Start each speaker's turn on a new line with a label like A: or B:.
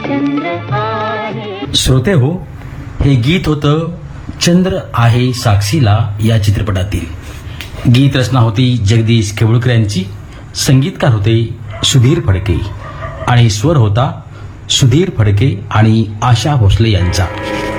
A: श्रोते हो, हे गीत होतं चंद्र आहे साक्षीला या चित्रपटातील. गीत रचना होती जगदीश केवळकर यांची, संगीतकार होते सुधीर फडके आणि स्वर होता सुधीर फडके आणि आशा भोसले यांचा.